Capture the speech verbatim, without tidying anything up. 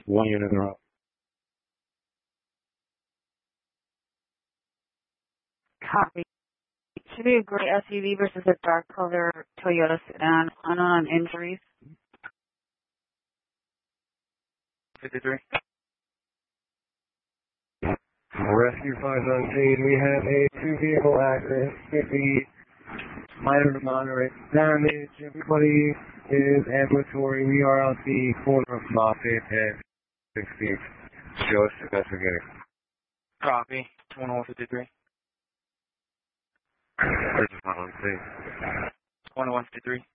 One unit in a row. Copy. Should be a gray S U V versus a dark color Toyota sedan. Unknown injuries. fifty-three. Rescue five nineteen, we have a two-vehicle accident, fifty minor to moderate damage. Everybody is ambulatory. We are on the corner of Moffett and sixteenth. Show us investigating. Copy. twenty-one fifty-three. Bridges one one C. twenty-one fifty-three.